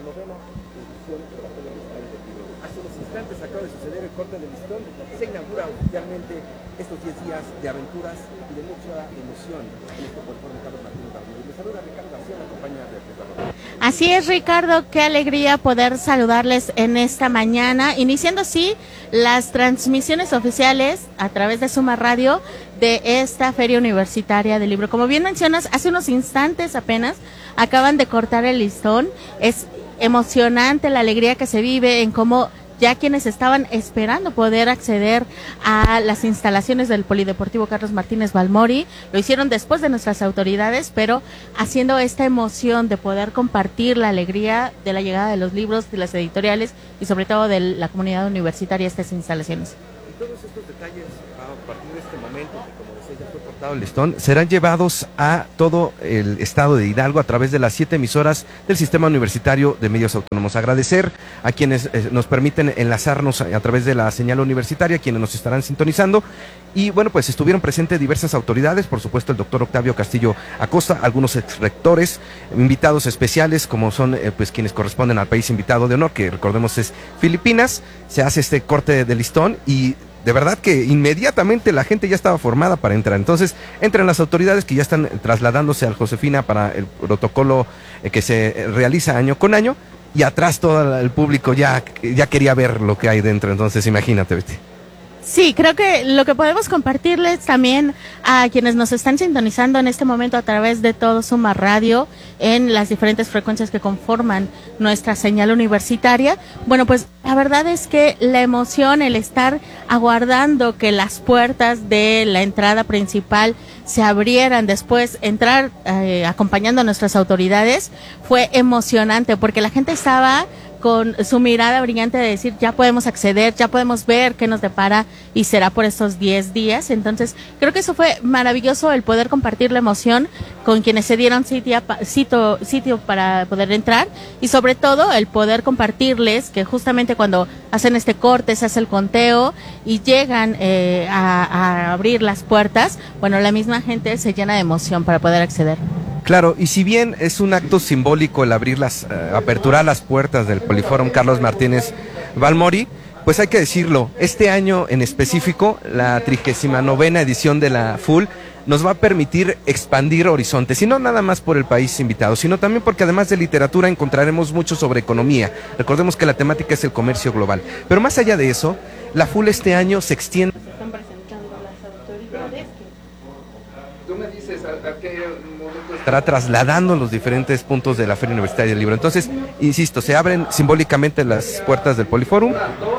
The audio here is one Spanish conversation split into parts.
novena edición de la Feria Nacional del Libro. Hace unos instantes acaba de suceder el corte del listón, se inaugura oficialmente estos 10 días de aventuras y de mucha emoción en este Poliforum Carlos Martínez Valmori. Me saluda Ricardo García, la compañía de Ricardo. Así es, Ricardo, qué alegría poder saludarles en esta mañana, iniciando así las transmisiones oficiales a través de Suma Radio de esta Feria Universitaria del Libro. Como bien mencionas, hace unos instantes apenas acaban de cortar el listón. Es emocionante la alegría que se vive en cómo ya quienes estaban esperando poder acceder a las instalaciones del Polideportivo Carlos Martínez Valmori, lo hicieron después de nuestras autoridades, pero haciendo esta emoción de poder compartir la alegría de la llegada de los libros, de las editoriales y sobre todo de la comunidad universitaria a estas instalaciones. Y todos estos detalles, a partir de este momento, que como decía ya fue cortado el listón, serán llevados a todo el estado de Hidalgo a través de las 7 emisoras del Sistema Universitario de Medios Autónomos. Agradecer a quienes nos permiten enlazarnos a través de la señal universitaria, quienes nos estarán sintonizando. Y bueno, pues estuvieron presentes diversas autoridades, por supuesto el doctor Octavio Castillo Acosta, algunos exrectores, invitados especiales como son pues quienes corresponden al país invitado de honor, que recordemos es Filipinas. Se hace este corte de listón y de verdad que inmediatamente la gente ya estaba formada para entrar. Entonces entran las autoridades que ya están trasladándose al Josefina para el protocolo que se realiza año con año, y atrás todo el público ya quería ver lo que hay dentro. Entonces imagínate, Betty. Sí, creo que lo que podemos compartirles también a quienes nos están sintonizando en este momento a través de todo Suma Radio en las diferentes frecuencias que conforman nuestra señal universitaria. Bueno, pues la verdad es que la emoción, el estar aguardando que las puertas de la entrada principal se abrieran, después entrar acompañando a nuestras autoridades, fue emocionante porque la gente estaba con su mirada brillante de decir, ya podemos acceder, ya podemos ver qué nos depara y será por estos 10 días. Entonces, creo que eso fue maravilloso, el poder compartir la emoción con quienes se dieron sitio para poder entrar, y sobre todo el poder compartirles que justamente cuando hacen este corte, se hace el conteo y llegan a abrir las puertas, bueno, la misma gente se llena de emoción para poder acceder. Claro, y si bien es un acto simbólico el abrir aperturar las puertas del Poliforum Carlos Martínez Valmori, pues hay que decirlo, este año en específico, la 39ª edición de la FUL nos va a permitir expandir horizontes, y no nada más por el país invitado, sino también porque además de literatura encontraremos mucho sobre economía. Recordemos que la temática es el comercio global, pero más allá de eso, la FUL este año se extiende. Se están presentando las autoridades. Tú me dices a qué momento estará trasladando los diferentes puntos de la Feria Universitaria del Libro. Entonces, insisto, se abren simbólicamente las puertas del Poliforum.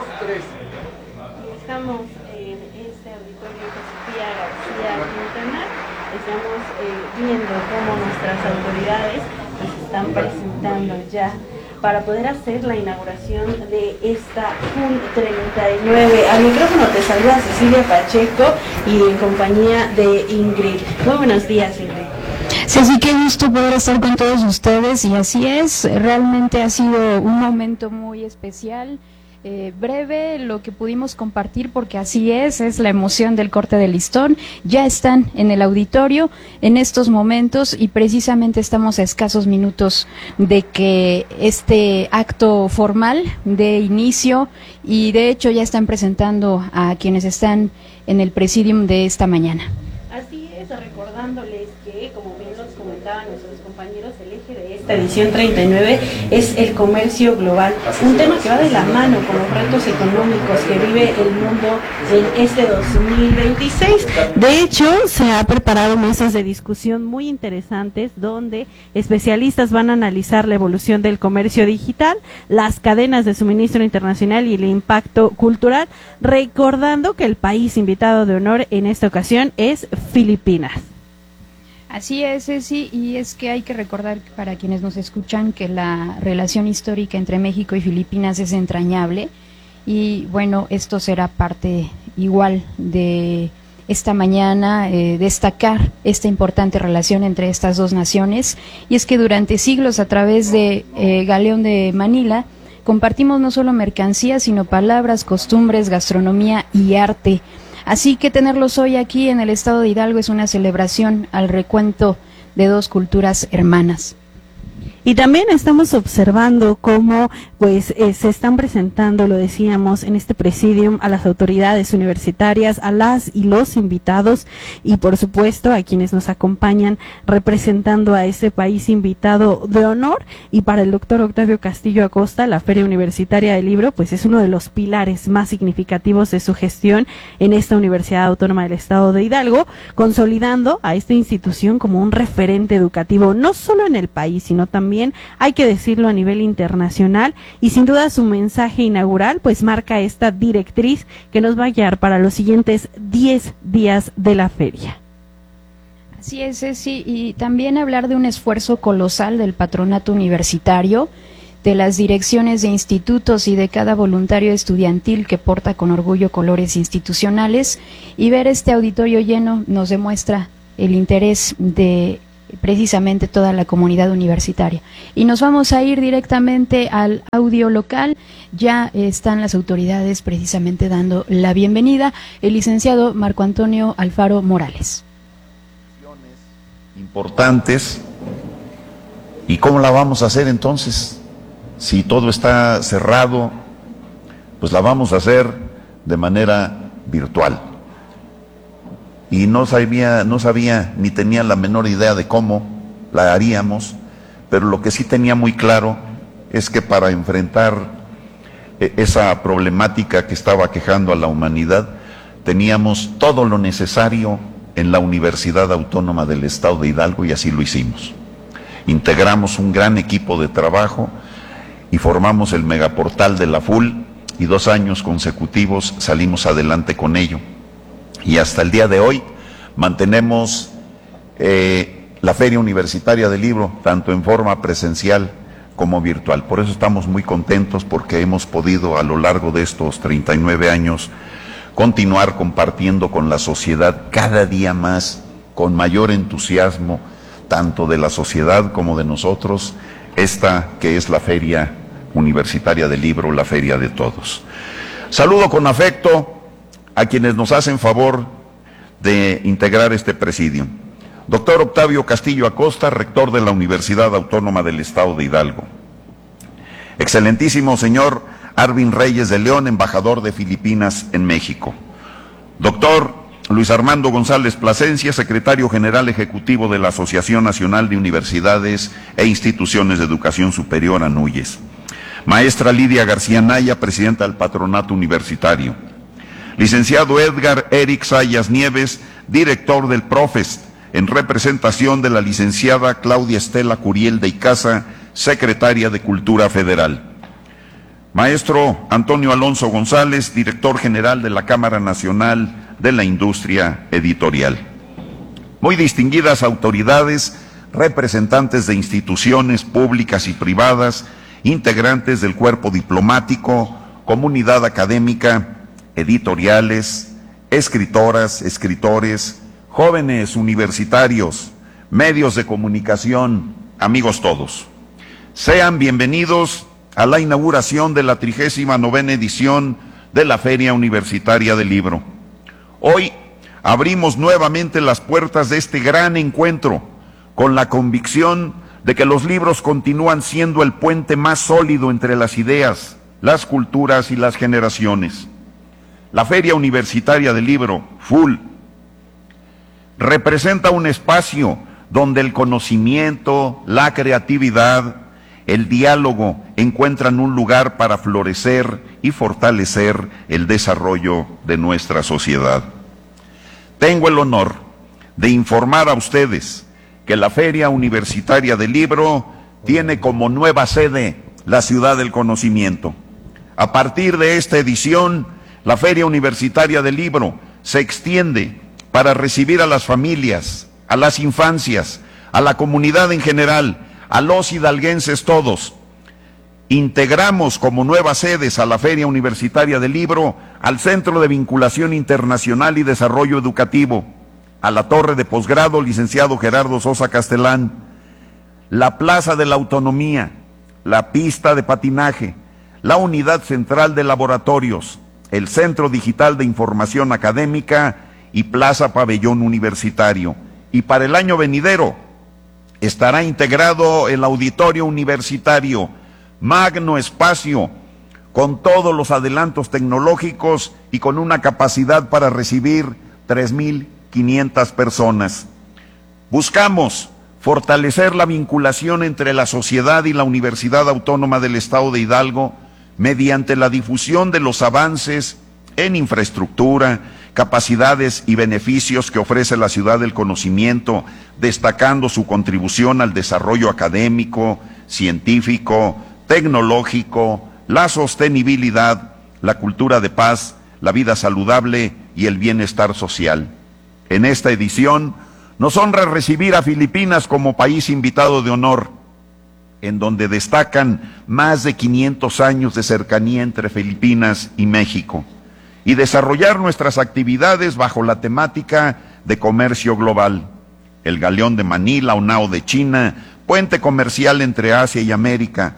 Estamos en este auditorio Sofía García Quintana, estamos viendo cómo nuestras autoridades nos están presentando ya para poder hacer la inauguración de esta FUL 39. Al micrófono te saluda Cecilia Pacheco y en compañía de Ingrid. Muy buenos días, Ingrid. Ceci, qué gusto poder estar con todos ustedes, y así es, realmente ha sido un momento muy especial. Breve lo que pudimos compartir, porque así es la emoción del corte del listón. Ya están en el auditorio en estos momentos y precisamente estamos a escasos minutos de que este acto formal de inicio, y de hecho ya están presentando a quienes están en el presidium de esta mañana. Así es, recordándoles que, como bien nos comentaban nuestros compañeros, el eje de esta edición 39 es el comercio global, un tema que va de la mano con los retos económicos que vive el mundo en este 2026. De hecho, se ha preparado mesas de discusión muy interesantes donde especialistas van a analizar la evolución del comercio digital, las cadenas de suministro internacional y el impacto cultural, recordando que el país invitado de honor en esta ocasión es Filipinas. Así es, Ceci, y es que hay que recordar para quienes nos escuchan que la relación histórica entre México y Filipinas es entrañable, y bueno, esto será parte igual de esta mañana, destacar esta importante relación entre estas dos naciones, y es que durante siglos a través de Galeón de Manila compartimos no solo mercancías, sino palabras, costumbres, gastronomía y arte. Así que tenerlos hoy aquí en el estado de Hidalgo es una celebración al recuento de dos culturas hermanas. Y también estamos observando cómo pues se están presentando, lo decíamos, en este presidium a las autoridades universitarias, a las y los invitados y por supuesto a quienes nos acompañan representando a este país invitado de honor. Y para el doctor Octavio Castillo Acosta, la Feria Universitaria del Libro pues es uno de los pilares más significativos de su gestión en esta Universidad Autónoma del Estado de Hidalgo, consolidando a esta institución como un referente educativo no solo en el país, sino también, hay que decirlo, a nivel internacional, y sin duda su mensaje inaugural pues marca esta directriz que nos va a guiar para los siguientes 10 días de la feria. Así es, sí, y también hablar de un esfuerzo colosal del patronato universitario, de las direcciones de institutos y de cada voluntario estudiantil que porta con orgullo colores institucionales, y ver este auditorio lleno nos demuestra el interés de precisamente toda la comunidad universitaria. Y nos vamos a ir directamente al audio local. Ya están las autoridades precisamente dando la bienvenida. El licenciado Marco Antonio Alfaro Morales. Importantes. ¿Y cómo la vamos a hacer entonces? Si todo está cerrado, pues la vamos a hacer de manera virtual. Y no sabía ni tenía la menor idea de cómo la haríamos, pero lo que sí tenía muy claro es que para enfrentar esa problemática que estaba aquejando a la humanidad, teníamos todo lo necesario en la Universidad Autónoma del Estado de Hidalgo, y así lo hicimos. Integramos un gran equipo de trabajo y formamos el megaportal de la FUL, y 2 años consecutivos salimos adelante con ello. Y hasta el día de hoy mantenemos la Feria Universitaria del Libro, tanto en forma presencial como virtual. Por eso estamos muy contentos, porque hemos podido a lo largo de estos 39 años continuar compartiendo con la sociedad cada día más, con mayor entusiasmo, tanto de la sociedad como de nosotros, esta que es la Feria Universitaria del Libro, la Feria de Todos. Saludo con afecto a quienes nos hacen favor de integrar este presidio. Doctor Octavio Castillo Acosta, rector de la Universidad Autónoma del Estado de Hidalgo. Excelentísimo señor Arvin Reyes de León, embajador de Filipinas en México. Doctor Luis Armando González Plasencia, secretario general ejecutivo de la Asociación Nacional de Universidades e Instituciones de Educación Superior, ANUYES. Maestra Lidia García Naya, presidenta del Patronato Universitario. Licenciado Edgar Eric Sayas Nieves, director del PROFEST, en representación de la licenciada Claudia Estela Curiel de Icaza, secretaria de Cultura Federal. Maestro Antonio Alonso González, director general de la Cámara Nacional de la Industria Editorial. Muy distinguidas autoridades, representantes de instituciones públicas y privadas, integrantes del cuerpo diplomático, comunidad académica, editoriales, escritoras, escritores, jóvenes universitarios, medios de comunicación, amigos todos. Sean bienvenidos a la inauguración de la 39ª edición de la Feria Universitaria del Libro. Hoy abrimos nuevamente las puertas de este gran encuentro con la convicción de que los libros continúan siendo el puente más sólido entre las ideas, las culturas y las generaciones. La Feria Universitaria del Libro, FUL, representa un espacio donde el conocimiento, la creatividad, el diálogo encuentran un lugar para florecer y fortalecer el desarrollo de nuestra sociedad. Tengo el honor de informar a ustedes que la Feria Universitaria del Libro tiene como nueva sede la Ciudad del Conocimiento. A partir de esta edición, la Feria Universitaria del Libro se extiende para recibir a las familias, a las infancias, a la comunidad en general, a los hidalguenses todos. Integramos como nuevas sedes a la Feria Universitaria del Libro al Centro de Vinculación Internacional y Desarrollo Educativo, a la Torre de Posgrado licenciado Gerardo Sosa Castelán, la Plaza de la Autonomía, la pista de patinaje, la Unidad Central de Laboratorios, el Centro Digital de Información Académica y Plaza Pabellón Universitario. Y para el año venidero, Estará integrado el auditorio universitario, magno espacio, con todos los adelantos tecnológicos y con una capacidad para recibir 3.500 personas. Buscamos fortalecer la vinculación entre la sociedad y la Universidad Autónoma del Estado de Hidalgo mediante la difusión de los avances en infraestructura, capacidades y beneficios que ofrece la ciudad del conocimiento, destacando su contribución al desarrollo académico, científico, tecnológico, la sostenibilidad, la cultura de paz, la vida saludable y el bienestar social. En esta edición nos honra recibir a Filipinas como país invitado de honor, en donde destacan más de 500 años de cercanía entre Filipinas y México, y desarrollar nuestras actividades bajo la temática de comercio global. El Galeón de Manila, Unao de China, puente comercial entre Asia y América,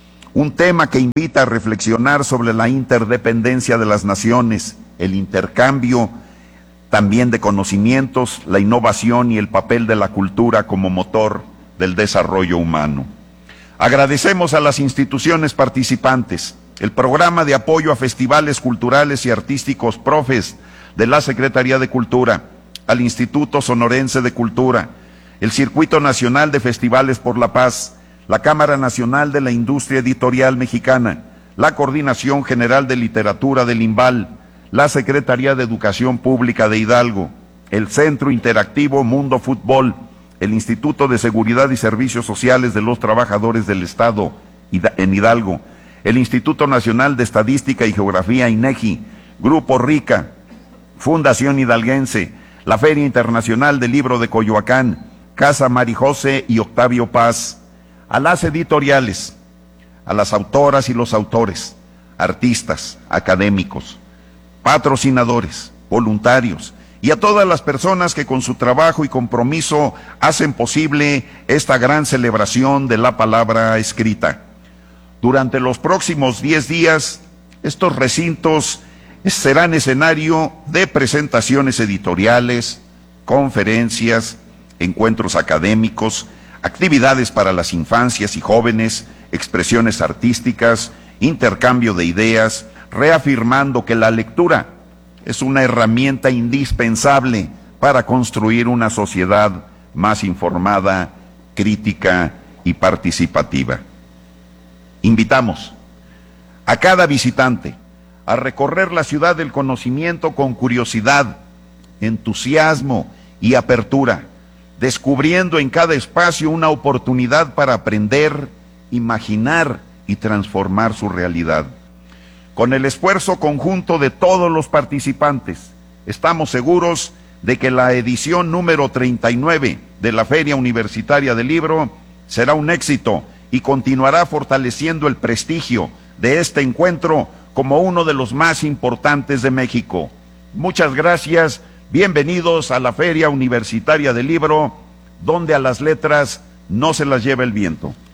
un tema que invita a reflexionar sobre la interdependencia de las naciones, el intercambio también de conocimientos, la innovación y el papel de la cultura como motor del desarrollo humano. Agradecemos a las instituciones participantes, el programa de apoyo a festivales culturales y artísticos Profes de la Secretaría de Cultura, al Instituto Sonorense de Cultura, el Circuito Nacional de Festivales por la Paz, la Cámara Nacional de la Industria Editorial Mexicana, la Coordinación General de Literatura del IMBAL, la Secretaría de Educación Pública de Hidalgo, el Centro Interactivo Mundo Fútbol, el Instituto de Seguridad y Servicios Sociales de los Trabajadores del Estado en Hidalgo, el Instituto Nacional de Estadística y Geografía INEGI, Grupo RICA, Fundación Hidalguense, la Feria Internacional del Libro de Coyoacán, Casa Marijose y Octavio Paz, a las editoriales, a las autoras y los autores, artistas, académicos, patrocinadores, voluntarios y a todas las personas que con su trabajo y compromiso hacen posible esta gran celebración de la palabra escrita. Durante los próximos 10 días, estos recintos serán escenario de presentaciones editoriales, conferencias, encuentros académicos, actividades para las infancias y jóvenes, expresiones artísticas, intercambio de ideas, reafirmando que la lectura es una herramienta indispensable para construir una sociedad más informada, crítica y participativa. Invitamos a cada visitante a recorrer la ciudad del conocimiento con curiosidad, entusiasmo y apertura, descubriendo en cada espacio una oportunidad para aprender, imaginar y transformar su realidad. Con el esfuerzo conjunto de todos los participantes, estamos seguros de que la edición número 39 de la Feria Universitaria del Libro será un éxito y continuará fortaleciendo el prestigio de este encuentro como uno de los más importantes de México. Muchas gracias, bienvenidos a la Feria Universitaria del Libro, donde a las letras no se las lleva el viento.